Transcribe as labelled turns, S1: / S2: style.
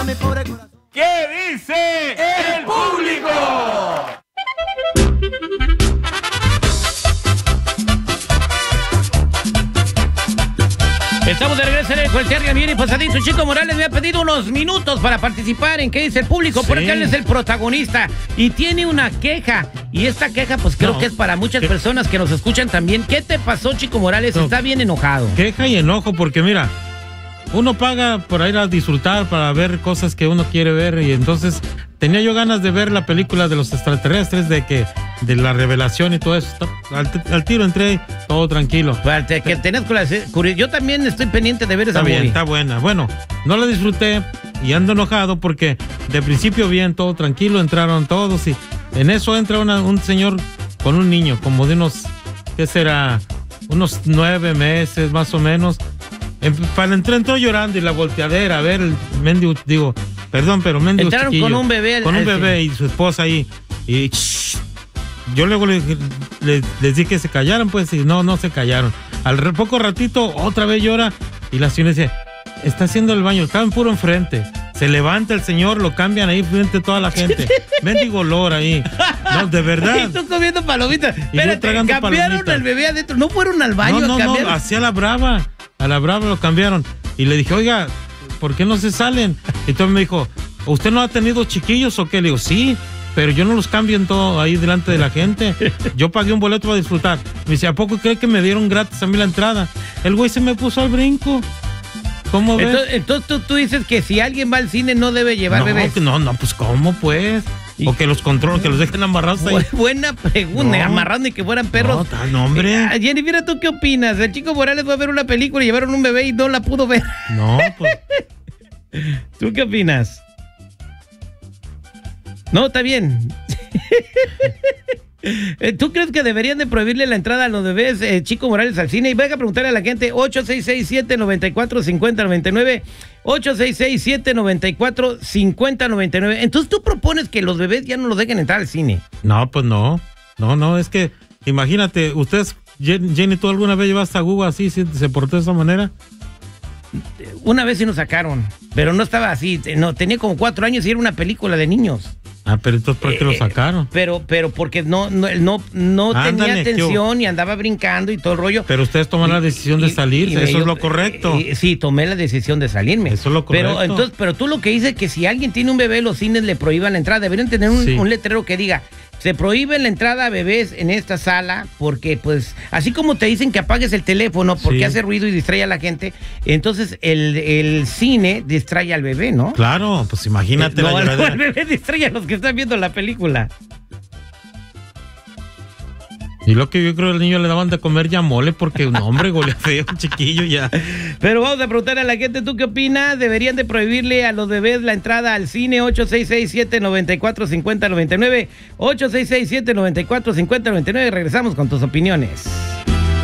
S1: ¿Qué dice el público?
S2: Estamos de regreso en el Cualquier bien y pasadito. Chico Morales me ha pedido unos minutos para participar en ¿Qué dice el público? Porque él es el protagonista y tiene una queja. Y esta queja, pues creo que es para muchas personas que nos escuchan también. ¿Qué te pasó, Chico Morales? Está bien enojado.
S3: Queja y enojo, porque mira, uno paga por ir a disfrutar, para ver cosas que uno quiere ver, y entonces tenía yo ganas de ver la película de los extraterrestres, de la revelación y todo eso. Al tiro entré, todo tranquilo.
S2: Que tenés yo también estoy pendiente de ver esa movie.
S3: Está buena. Bueno, no la disfruté y ando enojado porque de principio bien, todo tranquilo, entraron todos y en eso entra un señor con un niño, como de unos, ¿qué será? Unos 9 meses más o menos. Entró llorando y la volteadera, a ver, el mendigo, digo, perdón, pero mendigo
S2: entraron
S3: chiquillo,
S2: con un bebé.
S3: Con un bebé y su esposa ahí. Y yo luego les dije que se callaran, pues, y no se callaron. Al poco ratito, otra vez llora y la señora dice, está haciendo el baño, estaba en puro enfrente. Se levanta el señor, lo cambian ahí frente a toda la gente. Mendigo olor ahí. No, de verdad.
S2: Y tú comiendo palomitas. Espérate, cambiaron
S3: palomitas.
S2: el bebé adentro. ¿No fueron al baño a cambiar?
S3: No, así a la brava lo cambiaron. Y le dije, oiga, ¿por qué no se salen? Y entonces me dijo, ¿usted no ha tenido chiquillos o qué? Le digo, sí, pero yo no los cambio en todo ahí delante de la gente. Yo pagué un boleto para disfrutar. Me dice, ¿a poco cree que me dieron gratis a mí la entrada? El güey se me puso al brinco. ¿Cómo ves?
S2: Entonces tú dices que si alguien va al cine no debe llevar bebés.
S3: No, pues ¿cómo pues? O que los controlen, que los dejen amarrados ahí.
S2: Buena pregunta, no. Amarrando y que fueran perros.
S3: No, hombre.
S2: Jenny, mira, ¿tú qué opinas? El Chico Morales fue a ver una película y llevaron un bebé y no la pudo ver.
S3: No, pues.
S2: ¿Tú qué opinas? No, está bien. ¿Tú crees que deberían de prohibirle la entrada a los bebés, Chico Morales, al cine? Y venga a preguntarle a la gente, 866-794-5099, 866-794-5099. Entonces tú propones que los bebés ya no los dejen entrar al cine.
S3: No, pues no, es que, imagínate, ustedes, Jenny, ¿tú alguna vez llevaste a Google así, se portó de esa manera?
S2: Una vez sí nos sacaron, pero no estaba así, no, tenía como 4 años y era una película de niños.
S3: Pero entonces, ¿por qué lo sacaron?
S2: Pero porque no tenía atención y andaba brincando y todo el rollo.
S3: Pero ustedes tomaron la decisión de salirse, eso es lo correcto.
S2: Sí, tomé la decisión de salirme.
S3: Eso es lo correcto.
S2: Pero tú lo que dices es que si alguien tiene un bebé, los cines le prohíban la entrada. Deberían tener un letrero que diga, se prohíbe la entrada a bebés en esta sala porque, pues, así como te dicen que apagues el teléfono porque hace ruido y distrae a la gente, entonces el cine distrae al bebé, ¿no?
S3: Claro, pues imagínate.
S2: El bebé distrae a los que están viendo la película.
S3: Y lo que yo creo que al niño le daban de comer ya mole porque un hombre golea feo, chiquillo ya.
S2: Pero vamos a preguntarle a la gente, ¿tú qué opinas? ¿Deberían de prohibirle a los bebés la entrada al cine? 866-794-5099, 866-794-5099. Regresamos con tus opiniones.